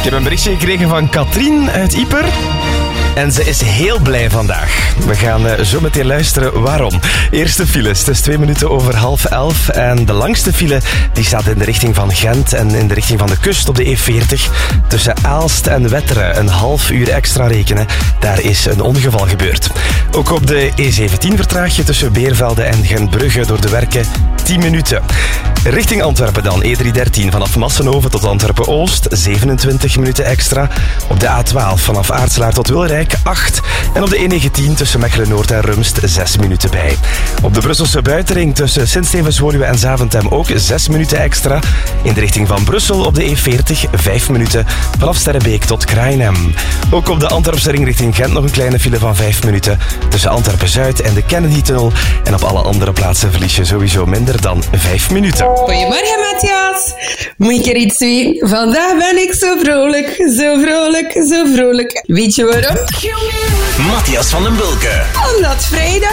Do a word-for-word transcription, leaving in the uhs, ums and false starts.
heb een berichtje gekregen van Katrien uit Ieper. En ze is heel blij vandaag. We gaan uh, zo meteen luisteren waarom. Eerste files, het is twee minuten over half elf. En de langste file die staat in de richting van Gent en in de richting van de kust op de E veertig. Tussen Aalst en Wetteren een half uur extra rekenen. Daar is een ongeval gebeurd. Ook op de E zeventien vertraag je tussen Beervelde en Gentbrugge door de werken tien minuten. Richting Antwerpen dan, E driehonderddertien vanaf Massenhoven tot Antwerpen-Oost, zevenentwintig minuten extra. Op de A twaalf vanaf Aartselaar tot Wilrijk, acht. En op de E negentien tussen Mechelen-Noord en Rumst, zes minuten bij. Op de Brusselse buitenring tussen Sint-Stevens-Woluwe en Zaventem ook zes minuten extra. In de richting van Brussel op de E veertig, vijf minuten. Vanaf Sterrebeek tot Kraaienhem. Ook op de Antwerpse ring richting Gent nog een kleine file van vijf minuten. Tussen Antwerpen-Zuid en de Kennedy-tunnel. En op alle andere plaatsen verlies je sowieso minder dan vijf minuten. Goedemorgen, Matthias. Moet ik er iets zien? Vandaag ben ik zo vrolijk, zo vrolijk, zo vrolijk. Weet je waarom? Matthias van den Bulke. Omdat vrijdag